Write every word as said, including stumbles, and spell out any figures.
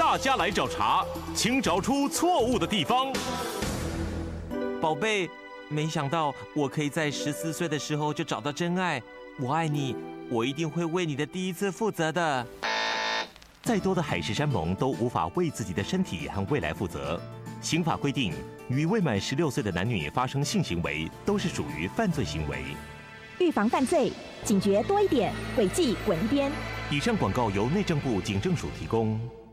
大家来找茬，请找出错误的地方。 宝贝，没想到我可以在十四岁的时候就找到真爱。我爱你，我一定会为你的第一次负责的。 再多的海誓山盟都无法为自己的身体和未来负责。刑法规定，与未满十六岁的男女发生性行为都是属于犯罪行为。 预防犯罪，警觉多一点，轨迹滚一边。 以上广告由内政部警政署提供。